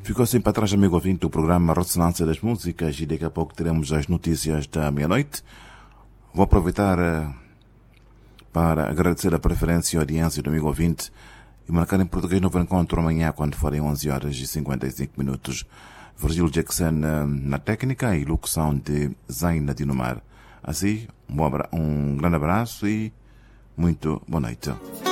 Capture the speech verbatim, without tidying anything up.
Ficou assim para trás, amigo ouvinte, do programa Ressonância das Músicas, e daqui a pouco teremos as notícias da meia-noite. Vou aproveitar uh, para agradecer a preferência e a audiência do amigo ouvinte e marcar em português novo encontro amanhã, quando forem onze horas e cinquenta e cinco minutos. Virgílio Jackson uh, na técnica e locução de Zaina Dinomar. Assim, um, um grande abraço e muito boa noite.